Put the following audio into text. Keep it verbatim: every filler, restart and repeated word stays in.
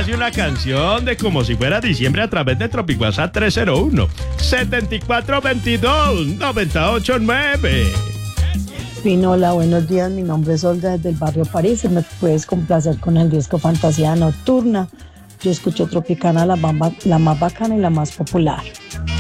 pídase una canción de Como si fuera diciembre a través de TropiWhatsApp tres cero uno, setenta y cuatro veintidós, noventa y ocho nueve. Pinola, buenos días, mi nombre es Olga desde el barrio París y me puedes complacer con el disco Fantasía Nocturna. Yo escucho Tropicana, la, bamba, la más bacana y la más popular.